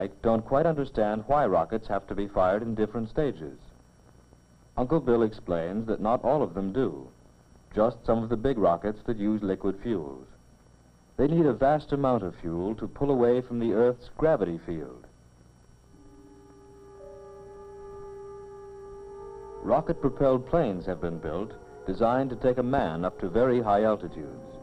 I don't quite understand why rockets have to be fired in different stages. Uncle Bill explains that not all of them do, just some of the big rockets that use liquid fuels. They need a vast amount of fuel to pull away from the Earth's gravity field. Rocket-propelled planes have been built, designed to take a man up to very high altitudes.